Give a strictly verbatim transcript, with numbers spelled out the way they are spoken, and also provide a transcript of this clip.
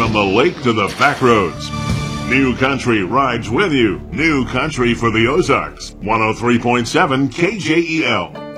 from the lake to the back roads. New Country rides with you. New Country for the Ozarks. one oh three point seven K J E L.